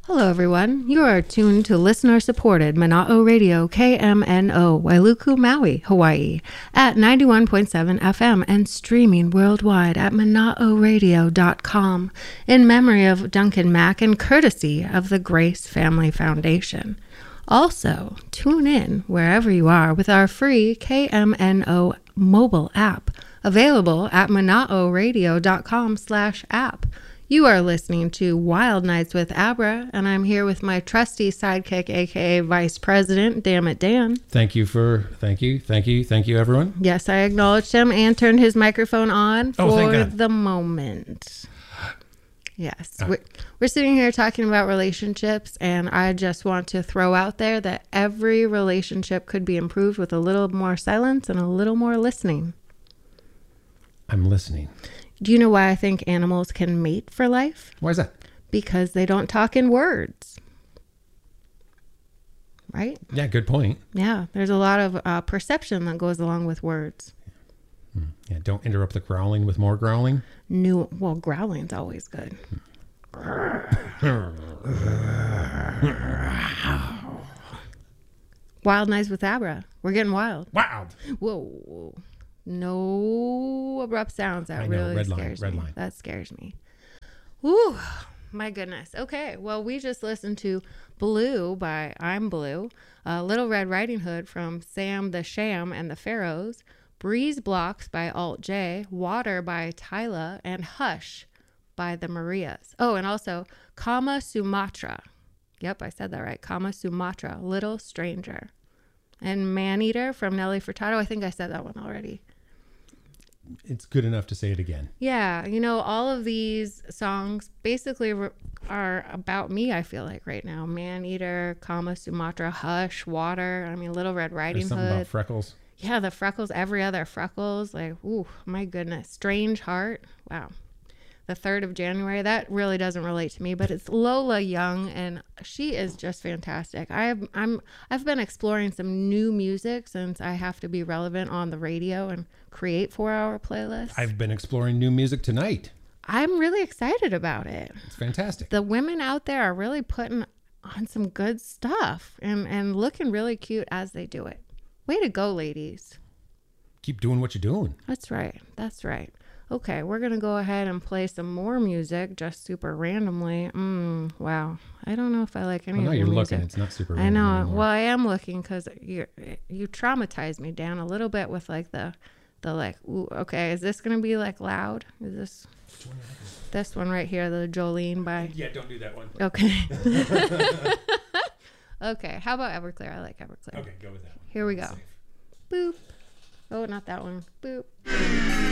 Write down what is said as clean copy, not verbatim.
Hello, everyone. You are tuned to listener-supported Mana'o Radio KMNO, Wailuku, Maui, Hawaii, at 91.7 FM and streaming worldwide at mana'oradio.com in memory of Duncan Mack and courtesy of the Grace Family Foundation. Also, tune in wherever you are with our free KMNO mobile app, available at mana'oradio.com/app. You are listening to Wild Nights with Abra, and I'm here with my trusty sidekick, aka Vice President, Damn It Dan. Thank you, everyone. Yes, I acknowledged him and turned his microphone on for the moment. Yes, we're sitting here talking about relationships, and I just want to throw out there that every relationship could be improved with a little more silence and a little more listening. I'm listening. Do you know why I think animals can mate for life? Why is that? Because they don't talk in words. Right? Yeah, good point. Yeah, there's a lot of perception that goes along with words. Yeah, don't interrupt the growling with more growling. Well, growling's always good. Wild Nights with Abra. We're getting wild. Wild. Whoa. No abrupt sounds. That really scares me. That scares me. Whew. My goodness. Okay. Well, we just listened to Blue by I'm Blue, Little Red Riding Hood from Sam the Sham and the Pharaohs, Breeze Blocks by Alt J, Water by Tyla, and Hush by the Marias. Oh, and also Kama Sumatra. Yep, I said that right. Kama Sumatra, Little Stranger. And Maneater from Nelly Furtado. I think I said that one already. It's good enough to say it again. Yeah, all of these songs basically are about me, I feel like, right now. Maneater, Kama Sumatra, Hush, Water. Little Red Riding Hood. There's something about freckles. Yeah, the freckles, every other freckles. Like, ooh, my goodness. Strange Heart. Wow. The 3rd of January. That really doesn't relate to me, but it's Lola Young, and she is just fantastic. I've been exploring some new music since I have to be relevant on the radio and create 4-hour playlists. I've been exploring new music tonight. I'm really excited about it. It's fantastic. The women out there are really putting on some good stuff and looking really cute as they do it. Way to go, ladies. Keep doing what you're doing. That's right. Okay, we're going to go ahead and play some more music just super randomly. Wow. I don't know if I like any of the music. You're looking. It's not super random I know. anymore. Well, I am looking because you traumatized me, Dan, a little bit with like the like, ooh, okay, is this going to be like loud? Is this one right here, the Jolene by... Yeah, don't do that one. Okay. Okay, how about Everclear? I like Everclear. Okay, go with that one. Here we go. Boop. Oh, not that one. Boop.